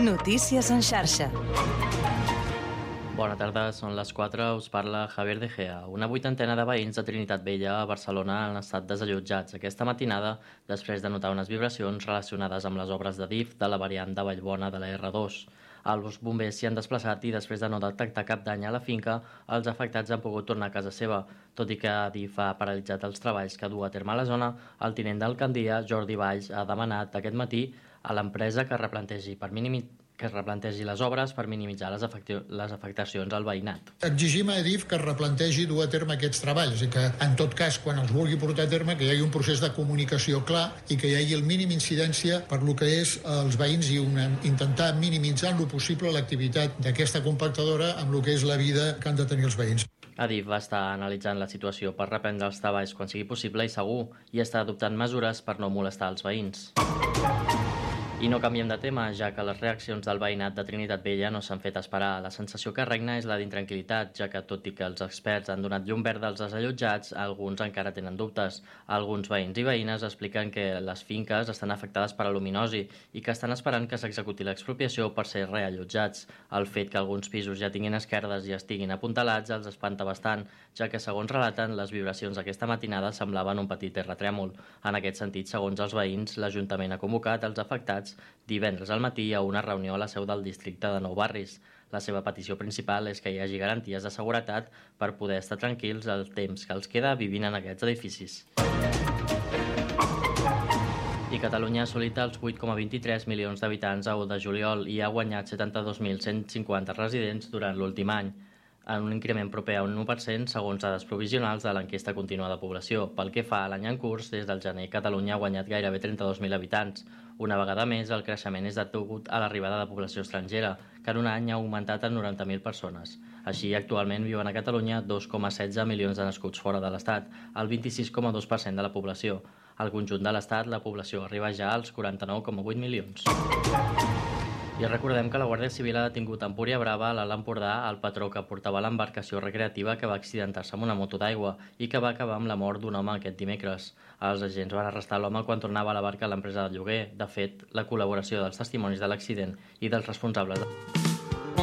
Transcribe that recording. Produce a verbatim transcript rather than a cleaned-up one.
Notícies en xarxa. Bona tarda, són les quatre, us parla Javier De Gea. Una vuitantena de veïns de Trinitat Vella a Barcelona han estat desallotjats aquesta matinada després de notar unes vibracions relacionades amb les obres de D I F de la variant de Vallbona de la R dos. Els bombers s'hi han desplaçat i després de no detectar cap dany a la finca, els afectats han pogut tornar a casa seva. Tot i que D I F ha paralitzat els treballs que du a terme a la zona, el tinent d'alcaldia, Jordi Valls, ha demanat aquest matí a l'empresa que replantegi per minimitzar que es replantegi les obres per minimitzar les, les afectacions al veïnat. Exigim a D I F que es replantegi dur a terme aquests treballs i que, en tot cas, quan els vulgui portar a terme, que hi hagi un procés de comunicació clar i que hi hagi el mínim incidència per lo que és els veïns i una, intentar minimitzar el possible l'activitat d'aquesta compactadora amb el que és la vida que han de tenir els veïns. A D I F va estar analitzant la situació per reprendre els treballs quan sigui possible i segur i està adoptant mesures per no molestar els veïns. I no canviem de tema, ja que les reaccions del veïnat de Trinitat Vella no s'han fet esperar. La sensació que regna és la d'intranquil·litat, ja que tot i que els experts han donat llum verda als desallotjats, alguns encara tenen dubtes. Alguns veïns i veïnes expliquen que les finques estan afectades per aluminosi i que estan esperant que s'executi l'expropiació per ser reallotjats. El fet que alguns pisos ja tinguin esquerdes i estiguin apuntalats els espanta bastant, ja que, segons relaten, les vibracions aquesta matinada semblaven un petit terratrèmol. En aquest sentit, segons els veïns, l'Ajuntament ha convocat els afectats divendres al matí a una reunió a la seu del districte de Nou Barris. La seva petició principal és que hi hagi garanties de seguretat per poder estar tranquils el temps que els queda vivint en aquests edificis. I Catalunya ha assolit els vuit coma vint-i-tres milions d'habitants a u de juliol i ha guanyat setanta-dos mil cent cinquanta residents durant l'últim any, en un increment proper a un u per cent segons dades provisionals de l'enquesta contínua de població. Pel que fa a l'any en curs, des del gener Catalunya ha guanyat gairebé trenta-dos mil habitants. Una vegada més, el creixement és degut a l'arribada de població estrangera, que en un any ha augmentat en noranta mil persones. Així, actualment viuen a Catalunya dos coma setze milions de nascuts fora de l'Estat, el vint-i-sis coma dos per cent de la població. Al conjunt de l'Estat, la població arriba ja als quaranta-nou coma vuit milions. I recordem que la Guàrdia Civil ha detingut a Empúria Brava, a l'Alt Empordà, el patró que portava l'embarcació recreativa que va accidentar-se amb una moto d'aigua i que va acabar amb la mort d'un home aquest dimecres. Els agents van arrestar l'home quan tornava a la barca a l'empresa de lloguer. De fet, la col·laboració dels testimonis de l'accident i dels responsables de...